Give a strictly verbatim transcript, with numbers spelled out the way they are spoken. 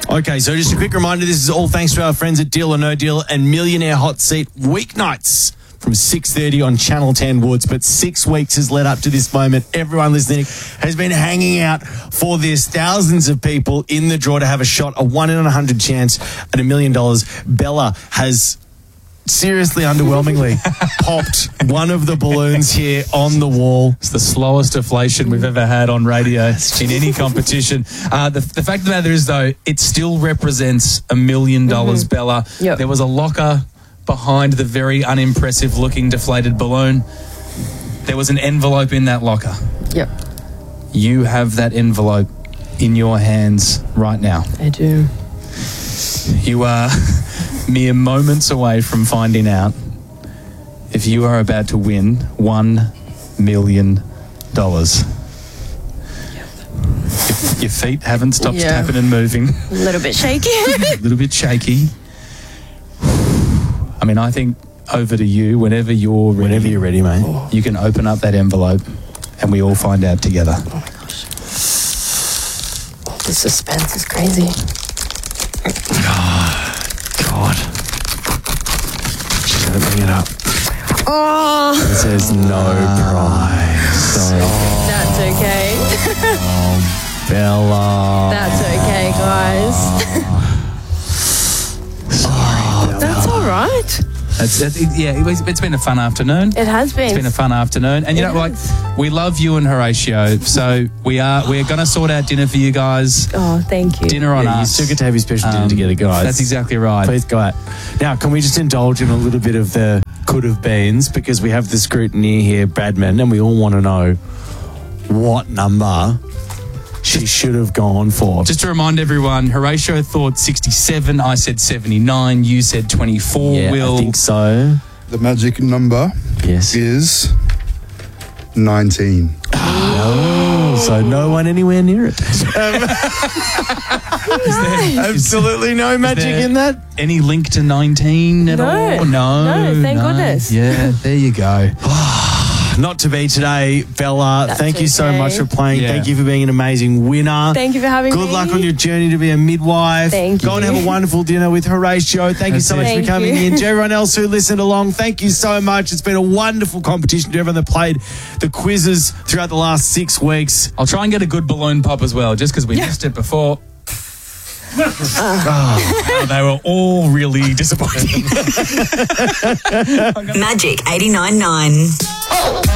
Okay, so just a quick reminder, this is all thanks to our friends at Deal or No Deal and Millionaire Hot Seat weeknights from six thirty on Channel ten Woods. But six weeks has led up to this moment. Everyone listening has been hanging out for this. Thousands of people in the draw to have a shot, a one in a hundred chance at a million dollars. Bella has seriously underwhelmingly popped one of the balloons here on the wall. It's the slowest deflation we've ever had on radio in any competition. Uh, the, the fact of the matter is, though, it still represents a million dollars, Bella. Yep. There was a locker behind the very unimpressive looking deflated balloon. There was an envelope in that locker. Yep. You have that envelope in your hands right now. I do. You are mere moments away from finding out if you are about to win one million dollars. If your feet haven't stopped Yeah. tapping and moving, A little bit shaky. a little bit shaky. I mean, I think over to you whenever you're ready. Whenever you're ready, mate. You can open up that envelope and we all find out together. Oh my gosh. The suspense is crazy. God. She's going to bring it up. Oh, It says no prize. Sorry. that's okay. Bella. That's okay, guys. Sorry, That's all right. That's, that's, it- yeah, it was, it's been a fun afternoon. It has been. It's been a fun afternoon, and you It know, like has. we love you and Horatio, so we are we are going to sort out dinner for you guys. Oh, thank you. Dinner on Yeah, you us. still get to have your special dinner Um, together, guys. That's exactly right. Please go out. Now, can we just indulge in a little bit of the could have beens, because we have the scrutiny here, Bradman, and we all want to know what number she should have gone for. Just to remind everyone, Horatio thought sixty-seven. I said seventy-nine. You said twenty-four. yeah, Will. I think so. The magic number Yes. is nineteen. Oh, so no one anywhere near it. Absolutely no magic there- in that. Any link to nineteen at No. all? No. No, thank goodness. Yeah, there you go. Not to be today, Bella. That's Thank you so okay. much for playing. Yeah. Thank you for being an amazing winner. Thank you for having Good me. luck on your journey to be a midwife. Thank Go and you. have a wonderful dinner with Horatio. Thank you That's so it. much Thank for coming you. in. To everyone else who listened along, thank you so much. It's been a wonderful competition. To everyone that played the quizzes throughout the last six weeks. I'll try and get a good balloon pop as well, just because we missed it before. Oh, they were all really disappointing. Magic eighty-nine point nine.